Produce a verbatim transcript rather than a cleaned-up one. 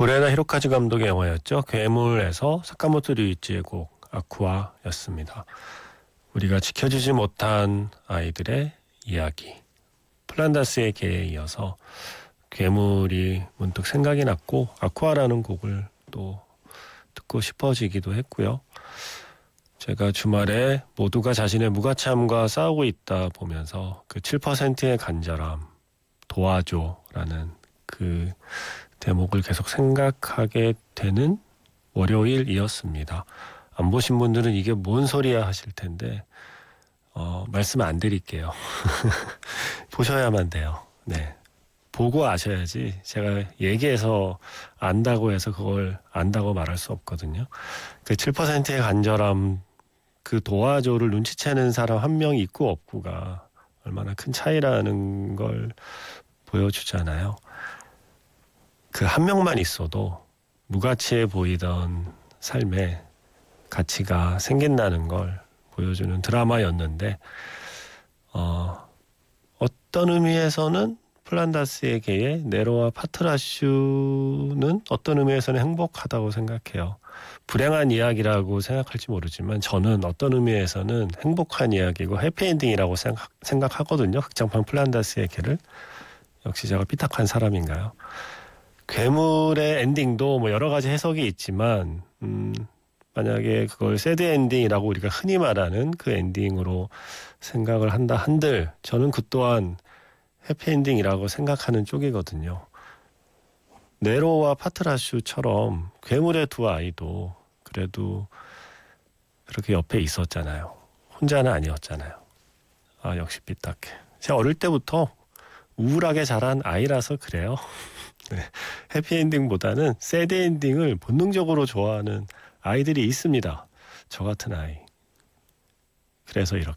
고레다 히로카즈 감독의 영화였죠. 괴물에서 사카모토 류이치의 곡 아쿠아였습니다. 우리가 지켜주지 못한 아이들의 이야기. 플란다스의 개에 이어서 괴물이 문득 생각이 났고 아쿠아라는 곡을 또 듣고 싶어지기도 했고요. 제가 주말에 모두가 자신의 무가참과 싸우고 있다 보면서 그 칠 퍼센트의 간절함, 도와줘라는 그 대목을 계속 생각하게 되는 월요일이었습니다. 안 보신 분들은 이게 뭔 소리야 하실 텐데 어, 말씀 안 드릴게요. 보셔야만 돼요. 네, 보고 아셔야지 제가 얘기해서 안다고 해서 그걸 안다고 말할 수 없거든요. 그 칠 퍼센트의 간절함, 그 도와줘를 눈치채는 사람 한 명 있고 없고가 얼마나 큰 차이라는 걸 보여주잖아요. 그 한 명만 있어도 무가치해 보이던 삶에 가치가 생긴다는 걸 보여주는 드라마였는데 어, 어떤 의미에서는 플란다스에게의 네로와 파트라슈는 어떤 의미에서는 행복하다고 생각해요. 불행한 이야기라고 생각할지 모르지만 저는 어떤 의미에서는 행복한 이야기고 해피엔딩이라고 생각, 생각하거든요. 극장판 플란다스의 개를. 역시 제가 삐딱한 사람인가요? 괴물의 엔딩도 뭐 여러 가지 해석이 있지만 음, 만약에 그걸 새드 엔딩이라고 우리가 흔히 말하는 그 엔딩으로 생각을 한다 한들 저는 그 또한 해피엔딩이라고 생각하는 쪽이거든요. 네로와 파트라슈처럼 괴물의 두 아이도 그래도 그렇게 옆에 있었잖아요. 혼자는 아니었잖아요. 아, 역시 삐딱해. 제가 어릴 때부터 우울하게 자란 아이라서 그래요. 네. 해피엔딩보다는 새드엔딩을 본능적으로 좋아하는 아이들이 있습니다. 저 같은 아이. 그래서 이렇게